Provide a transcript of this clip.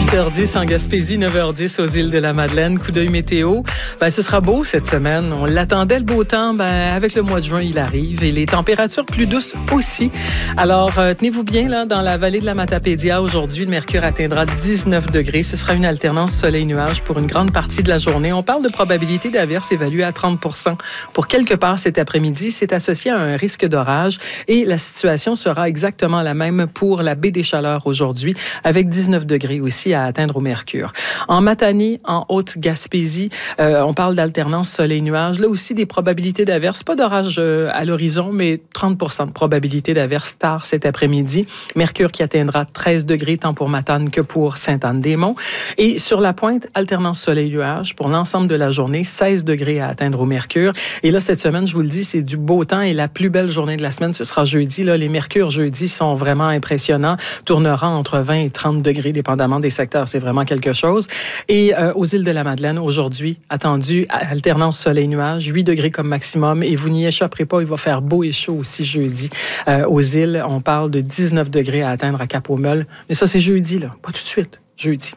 8h10 en Gaspésie, 9h10 aux îles de la Madeleine. Coup d'œil météo. Ce sera beau cette semaine. On l'attendait, le beau temps. Avec le mois de juin, il arrive. Et les températures plus douces aussi. Alors, tenez-vous bien, là, dans la vallée de la Matapédia, aujourd'hui, le mercure atteindra 19 degrés. Ce sera une alternance soleil-nuage pour une grande partie de la journée. On parle de probabilité d'averse évaluée à 30 % pour quelque part cet après-midi. C'est associé à un risque d'orage. Et la situation sera exactement la même pour la baie des Chaleurs aujourd'hui, avec 19 degrés aussi à atteindre au mercure. En Matanie, en Haute-Gaspésie, on parle d'alternance soleil-nuage. Là aussi, des probabilités d'averse. Pas d'orage à l'horizon, mais 30 % de probabilité d'averse tard cet après-midi. Mercure qui atteindra 13 degrés, tant pour Matane que pour Sainte-Anne-des-Monts. Et sur la pointe, alternance soleil-nuage pour l'ensemble de la journée, 16 degrés à atteindre au mercure. Et là, cette semaine, je vous le dis, c'est du beau temps et la plus belle journée de la semaine, ce sera jeudi. Là, les mercures jeudi sont vraiment impressionnants. Tournera entre 20 et 30 degrés, dépendamment des secteurs. C'est vraiment quelque chose. Et aux îles de la Madeleine, aujourd'hui, attendu alternance soleil-nuage, 8 degrés comme maximum. Et vous n'y échapperez pas, il va faire beau et chaud aussi jeudi. Aux îles, on parle de 19 degrés à atteindre à Cap-aux-Meules. Mais ça, c'est jeudi, là, pas tout de suite. Jeudi.